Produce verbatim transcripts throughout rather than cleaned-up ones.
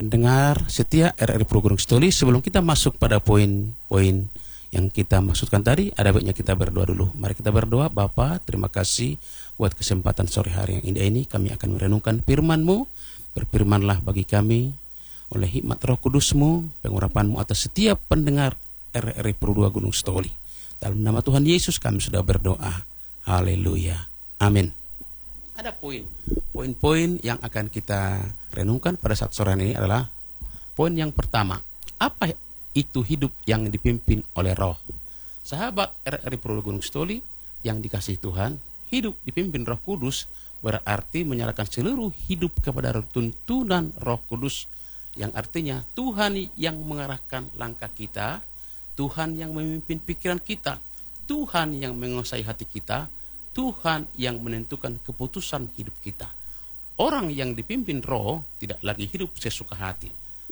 pendengar setia R R I Pulau Gunung Sitoli, sebelum kita masuk pada poin-poin yang kita maksudkan tadi, ada baiknya kita berdoa dulu. Mari kita berdoa. Bapa, terima kasih buat kesempatan sore hari yang indah ini. Kami akan merenungkan firman-Mu. Berfirmanlah bagi kami oleh hikmat Roh Kudus-Mu, pengurapan-Mu atas setiap pendengar R R I Pulau Gunung Sitoli. Dalam nama Tuhan Yesus kami sudah berdoa. Haleluya. Amin. Ada poin. Poin-poin yang akan kita renungkan pada saat sore ini adalah poin yang pertama. Apa itu hidup yang dipimpin oleh Roh? Sahabat R R I Pulau Gunung Sitoli yang dikasihi Tuhan, hidup dipimpin Roh Kudus berarti menyerahkan seluruh hidup kepada tuntunan Roh Kudus, yang artinya Tuhan yang mengarahkan langkah kita, Tuhan yang memimpin pikiran kita, Tuhan yang menguasai hati kita, Tuhan yang menentukan keputusan hidup kita. Orang yang dipimpin Roh tidak lagi hidup sesuka hati.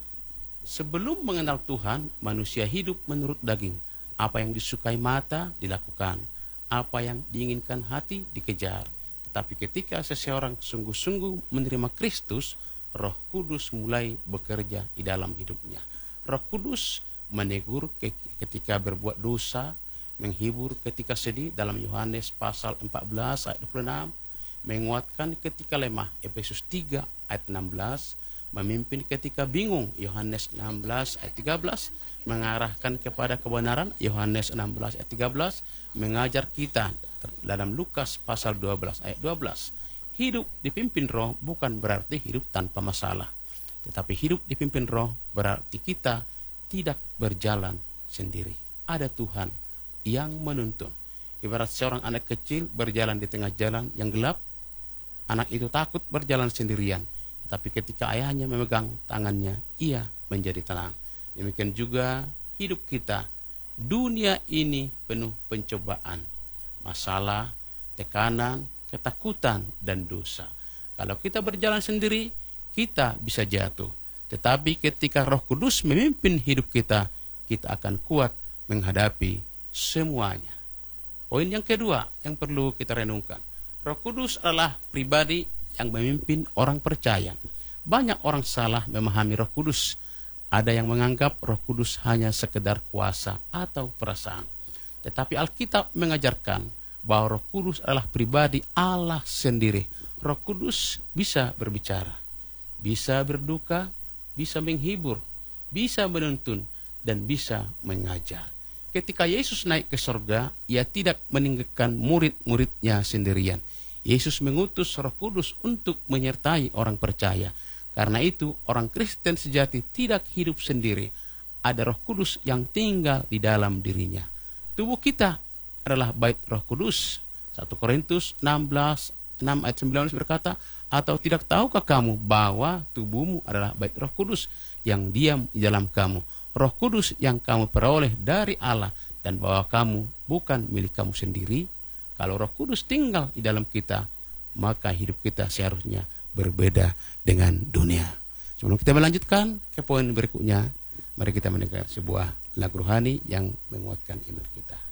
Sebelum mengenal Tuhan, manusia hidup menurut daging. Apa yang disukai mata dilakukan, apa yang diinginkan hati dikejar. Tetapi ketika seseorang sungguh-sungguh menerima Kristus, Roh Kudus mulai bekerja di dalam hidupnya. Roh Kudus menegur ketika berbuat dosa, menghibur ketika sedih dalam Yohanes pasal empat belas ayat dua puluh enam, menguatkan ketika lemah Efesus tiga ayat enam belas, memimpin ketika bingung Yohanes enam belas ayat tiga belas, mengarahkan kepada kebenaran Yohanes enam belas ayat tiga belas, mengajar kita dalam Lukas pasal dua belas ayat dua belas. Hidup dipimpin Roh bukan berarti hidup tanpa masalah, tetapi hidup dipimpin Roh berarti kita tidak berjalan sendiri. Ada Tuhan yang menuntun. Ibarat seorang anak kecil berjalan di tengah jalan yang gelap, anak itu takut berjalan sendirian. Tapi ketika ayahnya memegang tangannya, ia menjadi tenang. Demikian juga hidup kita. Dunia ini penuh pencobaan, masalah, tekanan, ketakutan, dan dosa. Kalau kita berjalan sendiri, kita bisa jatuh. Tetapi ketika Roh Kudus memimpin hidup kita, kita akan kuat menghadapi semuanya. Poin yang kedua yang perlu kita renungkan. Roh Kudus adalah pribadi yang memimpin orang percaya. Banyak orang salah memahami Roh Kudus. Ada yang menganggap Roh Kudus hanya sekedar kuasa atau perasaan. Tetapi Alkitab mengajarkan bahwa Roh Kudus adalah pribadi Allah sendiri. Roh Kudus bisa berbicara, bisa berduka, bisa menghibur, bisa menuntun, dan bisa mengajar. Ketika Yesus naik ke sorga, ia tidak meninggalkan murid-muridnya sendirian. Yesus mengutus Roh Kudus untuk menyertai orang percaya. Karena itu, orang Kristen sejati tidak hidup sendiri. Ada Roh Kudus yang tinggal di dalam dirinya. Tubuh kita adalah bait Roh Kudus. satu Korintus enam belas enam ayat sembilan belas berkata, atau tidak tahukah kamu bahwa tubuhmu adalah bait Roh Kudus yang diam di dalam kamu, Roh Kudus yang kamu peroleh dari Allah, dan bahwa kamu bukan milik kamu sendiri? Kalau Roh Kudus tinggal di dalam kita, maka hidup kita seharusnya berbeda dengan dunia. Sebelum kita melanjutkan ke poin berikutnya, mari kita mendengar sebuah lagu rohani yang menguatkan iman kita.